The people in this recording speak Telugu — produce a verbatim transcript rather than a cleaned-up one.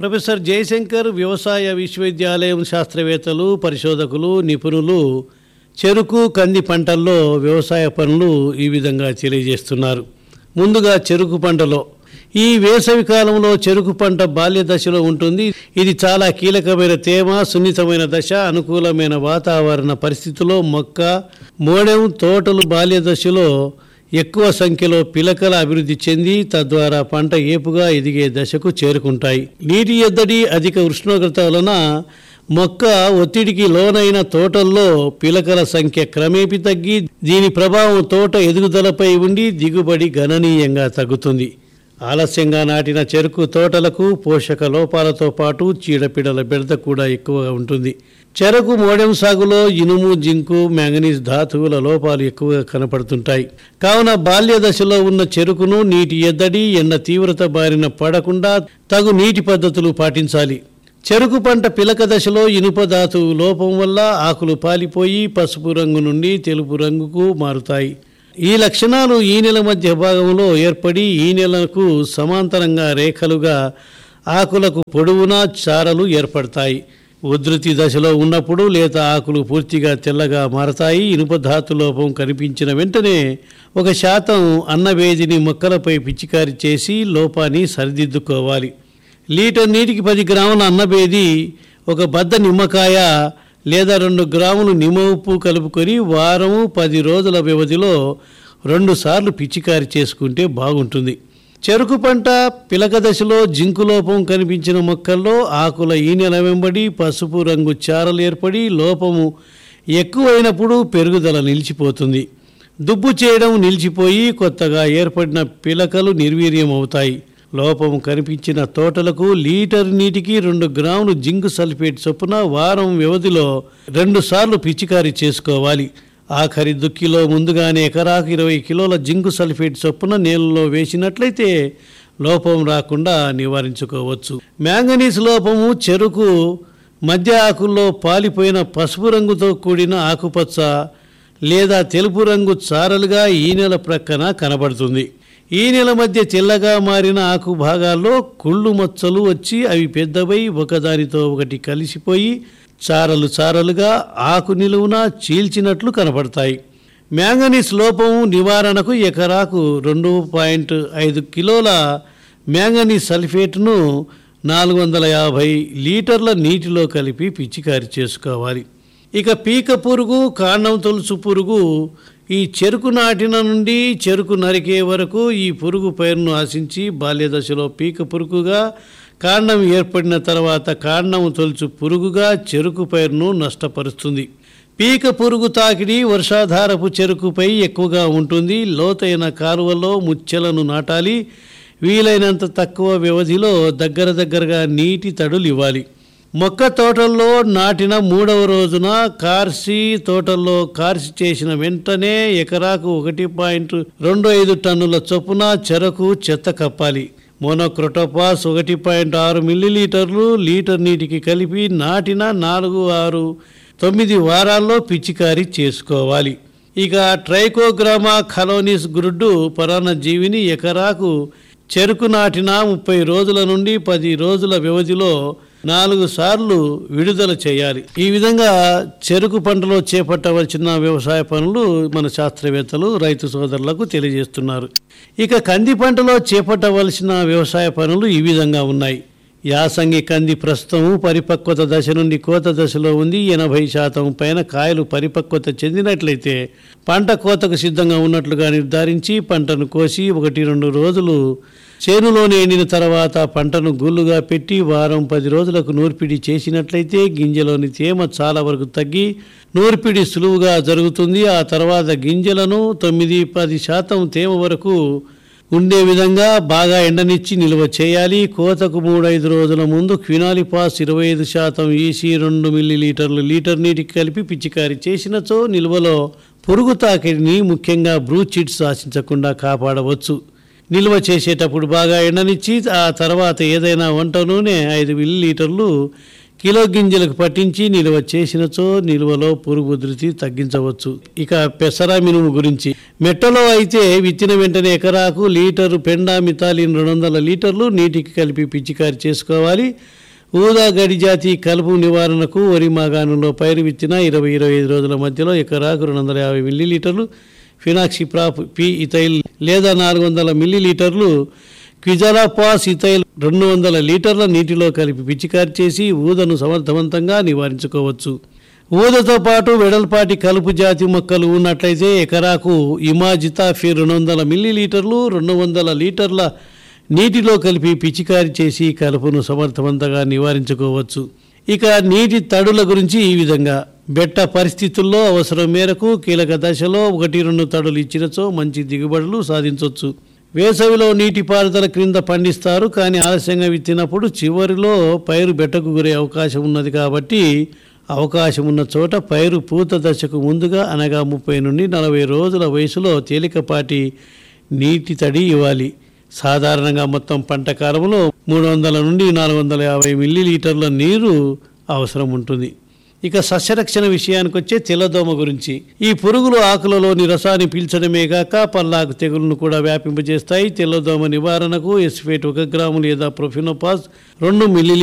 ప్రొఫెసర్ జయశంకర్ వ్యవసాయ విశ్వవిద్యాలయం శాస్త్రవేత్తలు, పరిశోధకులు, నిపుణులు చెరుకు, కంది పంటల్లో వ్యవసాయ పనులు ఈ విధంగా తెలియజేస్తున్నారు. ముందుగా చెరుకు పంటలో ఈ వేసవి కాలంలో చెరుకు పంట బాల్య దశలో ఉంటుంది. ఇది చాలా కీలకమైన తేమ, సున్నితమైన దశ. అనుకూలమైన వాతావరణ పరిస్థితుల్లో మొక్క, మోడెం తోటలు బాల్య దశలో ఎక్కువ సంఖ్యలో పిలకల అభివృద్ధి చెంది తద్వారా పంట ఏపుగా ఎదిగే దశకు చేరుకుంటాయి. నీటి ఎద్దడి, అధిక ఉష్ణోగ్రత వలన మొక్క ఒత్తిడికి లోనైన తోటల్లో పిలకల సంఖ్య క్రమేపీ తగ్గి దీని ప్రభావం తోట ఎదుగుదలపై ఉండి దిగుబడి గణనీయంగా తగ్గుతుంది. ఆలస్యంగా నాటిన చెరుకు తోటలకు పోషక లోపాలతో పాటు చీడపీడల బెడద కూడా ఎక్కువగా ఉంటుంది. చెరకు మోడెం సాగులో ఇనుము, జింకు, మ్యాంగనీస్ ధాతువుల లోపాలు ఎక్కువగా కనపడుతుంటాయి. కావున బాల్య దశలో ఉన్న చెరుకును నీటి ఎద్దడి, ఎండ తీవ్రత బారిన పడకుండా తగు నీటి పద్ధతులు పాటించాలి. చెరుకు పంట పిలక దశలో ఇనుప ధాతువు లోపం వల్ల ఆకులు పాలిపోయి పసుపు రంగు నుండి తెలుపు రంగుకు మారుతాయి. ఈ లక్షణాలు ఈ నెల మధ్య భాగంలో ఏర్పడి ఈ నెలకు సమాంతరంగా రేఖలుగా ఆకులకు పొడవునా చారలు ఏర్పడతాయి. ఉధృతి దశలో ఉన్నప్పుడు లేత ఆకులు పూర్తిగా తెల్లగా మారతాయి. ఇనుప ధాతు లోపం కనిపించిన వెంటనే ఒక శాతం అన్నవేదిని మొక్కలపై పిచికారి చేసి లోపాన్ని సరిదిద్దుకోవాలి. లీటర్ నీటికి పది గ్రాముల అన్నబేది, ఒక బద్ద నిమ్మకాయ లేదా రెండు గ్రాములు నిమ్మ ఉప్పు కలుపుకొని వారము పది రోజుల వ్యవధిలో రెండు సార్లు పిచికారి చేసుకుంటే బాగుంటుంది. చెరుకు పంట పిలక దశలో జింకు లోపం కనిపించిన మొక్కల్లో ఆకుల ఈనెల వెంబడి పసుపు రంగు చారలు ఏర్పడి లోపము ఎక్కువైనప్పుడు పెరుగుదల నిలిచిపోతుంది. దుబ్బు చేయడం నిలిచిపోయి కొత్తగా ఏర్పడిన పిలకలు నిర్వీర్యం అవుతాయి. లోపం కనిపించిన తోటలకు లీటర్ నీటికి రెండు గ్రాములు జింక్ సల్ఫేట్ చొప్పున వారం వ్యవధిలో రెండు సార్లు పిచికారీ చేసుకోవాలి. ఆఖరి దుక్కిలో ముందుగానే ఎకరాకు ఇరవై కిలోల జింక్ సల్ఫేట్ చొప్పున నీళ్ళలో వేసినట్లయితే లోపం రాకుండా నివారించుకోవచ్చు. మ్యాంగనీస్ లోపము చెరుకు మధ్య ఆకుల్లో పాలిపోయిన పసుపు రంగుతో కూడిన ఆకుపచ్చ లేదా తెలుపు రంగు చారలుగా ఈ నెల ప్రక్కన కనబడుతుంది. ఈ నెల మధ్య తెల్లగా మారిన ఆకు భాగాల్లో కుళ్ళు మచ్చలు వచ్చి అవి పెద్దవై ఒకదానితో ఒకటి కలిసిపోయి చారలు చారలుగా ఆకు నిలువున చీల్చినట్లు కనపడతాయి. మ్యాంగనీస్ లోపం నివారణకు ఎకరాకు రెండు పాయింట్ ఐదు కిలోల మ్యాంగనీస్ సల్ఫేట్ను నాలుగు వందల యాభై లీటర్ల నీటిలో కలిపి పిచికారి చేసుకోవాలి. ఇక పీక పురుగు, కాండం తొలుచు పురుగు ఈ చెరుకు నాటిన నుండి చెరుకు నరికే వరకు ఈ పురుగు పైరును ఆశించి బాల్యదశలో పీక పురుగుగా, కాండం ఏర్పడిన తర్వాత కాండం తొలుచు పురుగుగా చెరుకు పైరును నష్టపరుస్తుంది. పీక పురుగు తాకిడి వర్షాధారపు చెరుకుపై ఎక్కువగా ఉంటుంది. లోతైన కాలువలో ముచ్చెలను నాటాలి. వీలైనంత తక్కువ వ్యవధిలో దగ్గర దగ్గరగా నీటి తడులు ఇవ్వాలి. మొక్క తోటల్లో నాటిన మూడవ రోజున కార్సి తోటల్లో కార్సి చేసిన వెంటనే ఎకరాకు ఒకటి పాయింట్ రెండు ఐదు టన్నుల చొప్పున చెరకు చెత్త కప్పాలి. మోనోక్రోటోపాస్ ఒకటి పాయింట్ ఆరు మిల్లీలీటర్లు లీటర్ నీటికి కలిపి నాటిన నాలుగు ఆరు తొమ్మిది వారాల్లో పిచికారీ చేసుకోవాలి. ఇక ట్రైకోగ్రామా కలోనిస్ గురుడ్డు పరాన్నజీవిని ఎకరాకు చెరుకు నాటిన ముప్పై రోజుల నుండి పది రోజుల వ్యవధిలో నాలుగు సార్లు విడుదల చేయాలి. ఈ విధంగా చెరుకు పంటలో చేపట్టవలసిన వ్యవసాయ పనులు మన శాస్త్రవేత్తలు రైతు సోదరులకు తెలియజేస్తున్నారు. ఇక కంది పంటలో చేపట్టవలసిన వ్యవసాయ పనులు ఈ విధంగా ఉన్నాయి. యాసంగి కంది ప్రస్తుతం పరిపక్వత దశ నుండి కోత దశలో ఉంది. ఎనభై శాతం పైన కాయలు పరిపక్వత చెందినట్లయితే పంట కోతకు సిద్ధంగా ఉన్నట్లుగా నిర్ధారించి పంటను కోసి ఒకటి రెండు రోజులు చేనులోనే ఎండిన తర్వాత పంటను గుళ్ళుగా పెట్టి వారం పది రోజులకు నూర్పిడి చేసినట్లయితే గింజలోని తేమ చాలా వరకు తగ్గి నూర్పిడి సులువుగా జరుగుతుంది. ఆ తర్వాత గింజలను తొమ్మిది పది శాతం తేమ వరకు ఉండే విధంగా బాగా ఎండనిచ్చి నిల్వ చేయాలి. కోతకు మూడైదు రోజుల ముందు క్వినాలిపాస్ ఇరవై ఐదు శాతం ఈసీ రెండు మిల్లీలీటర్లు లీటర్ నీటికి కలిపి పిచికారి చేసినచో నిల్వలో పురుగు తాకిడిని ముఖ్యంగా బ్రూచిట్స్ ఆశించకుండా కాపాడవచ్చు. నిల్వ చేసేటప్పుడు బాగా ఎండనిచ్చి ఆ తర్వాత ఏదైనా వంట నూనె ఐదు మిల్లీలీటర్లు కిలో గింజలకు పట్టించి నిల్వ చేసినచో నిల్వలో పురుగు ఉధృతి తగ్గించవచ్చు. ఇక పెసర మినుము గురించి, మెట్టలో అయితే విత్తిన వెంటనే ఎకరాకు లీటరు పెండా మితాలిన్ రెండు వందల లీటర్లు నీటికి కలిపి పిచికారి చేసుకోవాలి. ఊదా గడి జాతి కలుపు నివారణకు వరి మాగాణంలో పైరు విత్తిన ఇరవై ఇరవై ఐదు రోజుల మధ్యలో ఎకరాకు రెండు వందల యాభై మిల్లీలీటర్లు ఫినాక్సిప్రాప్ పి ఇథైల్ లేదా నాలుగు వందల మిల్లీలీటర్లు క్విజాలాపాస్ ఇథైల్ రెండు వందల లీటర్ల నీటిలో కలిపి పిచికారి చేసి ఊదను సమర్థవంతంగా నివారించుకోవచ్చు. ఊదతో పాటు వెడల్పాటి కలుపు జాతి మొక్కలు ఉన్నట్లయితే ఎకరాకు ఇమాజితాఫిర్ రెండు వందల మిల్లీలీటర్లు రెండు వందల లీటర్ల నీటిలో కలిపి పిచికారి చేసి కలుపును సమర్థవంతంగా నివారించుకోవచ్చు. ఇక నీటి తడుల గురించి ఈ విధంగా, బెట్ట పరిస్థితుల్లో అవసరం మేరకు కీలక దశలో ఒకటి రెండు తడులు ఇచ్చినచో మంచి దిగుబడులు సాధించవచ్చు. వేసవిలో నీటిపారుదల క్రింద పండిస్తారు, కానీ ఆలస్యంగా విత్తినప్పుడు చివరిలో పైరు బెట్టకు గురే అవకాశం ఉన్నది. కాబట్టి అవకాశం ఉన్న చోట పైరు పూత దశకు ముందుగా అనగా ముప్పై నుండి నలభై రోజుల వయసులో తేలికపాటి నీటి తడి ఇవ్వాలి. సాధారణంగా మొత్తం పంట కాలంలో మూడు వందల నుండి నాలుగు వందల యాభై మిల్లీలీటర్ల నీరు అవసరం ఉంటుంది. ఇక సస్యరక్షణ విషయానికి వచ్చే తెల్లదోమ గురించి, ఈ పురుగులు ఆకులలోని రసాన్ని పీల్చడమే కాక పల్లాకు తెగులను కూడా వ్యాపింపజేస్తాయి. తెల్లదోమ నివారణకు ఎస్ఫేట్ ఒక గ్రాము లేదా ప్రొఫినోపాస్ రెండు మిల్లీ